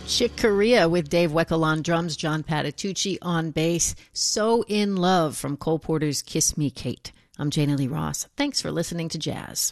Chick Corea with Dave Weckl on drums, John Patitucci on bass. So in Love from Cole Porter's Kiss Me Kate. I'm Jana Lee Ross. Thanks for listening to Jazz.